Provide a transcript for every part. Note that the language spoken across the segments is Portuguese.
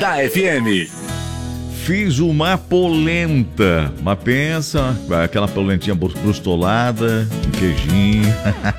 da FM. Fiz uma polenta, mas pensa, aquela polentinha brustolada, um queijinho.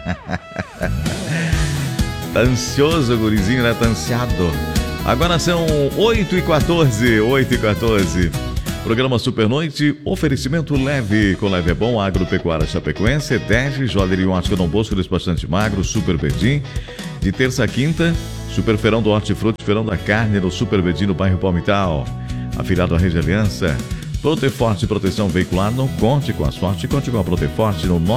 Tá ansioso o gurizinho, né? Tá ansiado. Agora são 8h14, 8h14. Programa Supernoite, oferecimento leve, com leve é bom, Agropecuária Chapecoense, Dege, Joalheria Ótica Dom Bosco, Despachante Magro, Super Bedim. De terça a quinta, Super Feirão do Hortifruti, Feirão da Carne, no Super Bedim, no bairro Palmital. Afiliado à Rede Aliança. Proteforte Proteção Veicular, não conte com a sorte, conte com a Proteforte no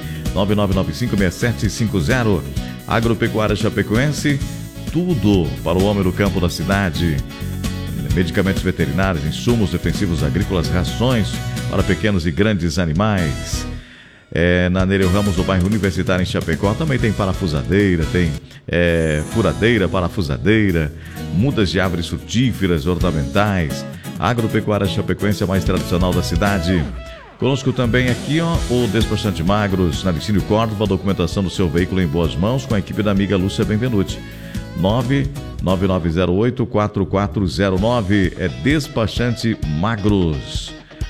999956750. Agropecuária Chapecoense, tudo para o homem do campo da cidade. Medicamentos veterinários, insumos defensivos agrícolas, rações para pequenos e grandes animais. Na Nereu Ramos, no bairro Universitário, em Chapecó, também tem parafusadeira, tem furadeira, parafusadeira, mudas de árvores frutíferas, ornamentais. Agropecuária Chapecoense, a mais tradicional da cidade. Conosco também aqui, o Despachante Magros, na Licínio Córdova, documentação do seu veículo em boas mãos, com a equipe da amiga Lúcia Benvenuti. 99908-4409, Despachante Magros.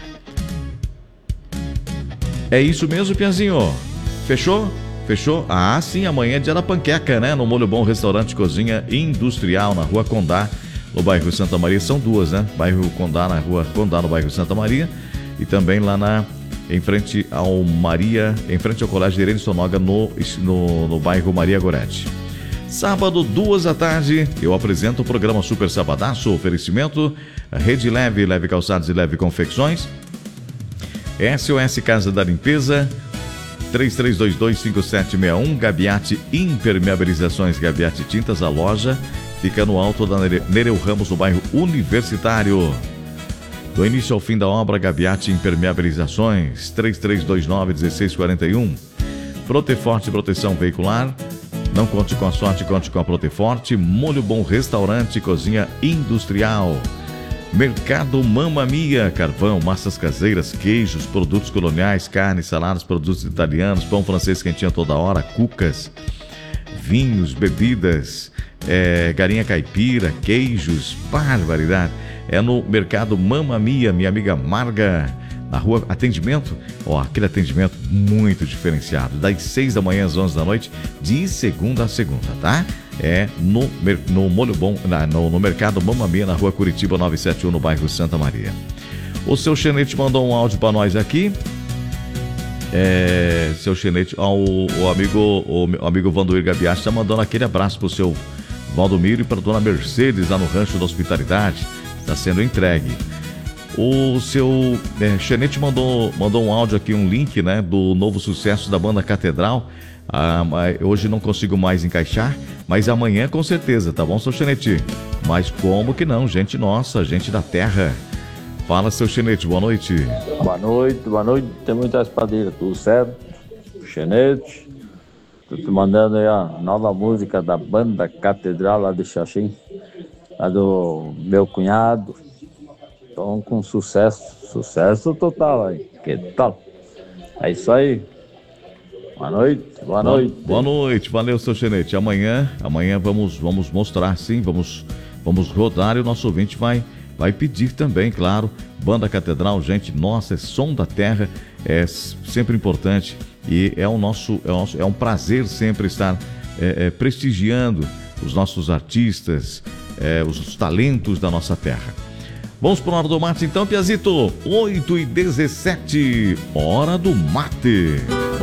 É isso mesmo, Piazinho? Fechou? Fechou? Ah, sim, amanhã é dia da panqueca, né? No Molho Bom Restaurante Cozinha Industrial, na Rua Condá, no bairro Santa Maria. São duas, né? Bairro Condá, na Rua Condá, no bairro Santa Maria. E também lá em frente ao Colégio de Irene Sonoga, no bairro Maria Goretti. Sábado, 14h, eu apresento o programa Super Sabadaço, oferecimento Rede Leve, Leve Calçados e Leve Confecções, SOS Casa da Limpeza, 33225761, Gabiate Impermeabilizações, Gabiate Tintas, a loja fica no alto da Nereu Ramos, no bairro Universitário. Do início ao fim da obra, Gabiate Impermeabilizações, 33291641. Proteforte Proteção Veicular, não conte com a sorte, conte com a Proteforte. Molho Bom Restaurante, Cozinha Industrial. Mercado Mamma Mia, carvão, massas caseiras, queijos, produtos coloniais, carnes, saladas, produtos italianos, pão francês quentinho toda hora, cucas, vinhos, bebidas, galinha caipira, queijos, barbaridade. É no Mercado Mamma Mia, minha amiga Marga, na rua, atendimento, aquele atendimento muito diferenciado, das 6 da manhã às 11 da noite, de segunda a segunda, tá? No Molho Bom, no Mercado Mamma Mia, na rua Curitiba 971, no bairro Santa Maria. O seu Xenete mandou um áudio para nós aqui. Seu Xenete, o amigo Vandoir Gabiati está mandando aquele abraço pro seu Valdomiro e para dona Mercedes, lá no Rancho da Hospitalidade. Está sendo entregue. O seu Xenete mandou um áudio aqui, um link, né, do novo sucesso da banda Catedral. Hoje não consigo mais encaixar, mas amanhã com certeza, tá bom, seu Xenete? Mas como que não, gente nossa, gente da terra. Fala, seu Xenete, boa noite. Boa noite, tem muita espadeira, tudo certo? Xenete, tô te mandando aí a nova música da banda Catedral, lá de Xaxim, lá do meu cunhado. Então, com sucesso total aí. Que tal? É isso aí. Boa noite. Boa noite, valeu, seu Xenete. Amanhã vamos mostrar, sim, vamos rodar e o nosso ouvinte vai pedir também, claro. Banda Catedral, gente, nossa, é som da terra, é sempre importante e é um prazer sempre estar prestigiando os nossos artistas, os talentos da nossa terra. Vamos para a hora do mate então, Piazito. 8h17, hora do mate.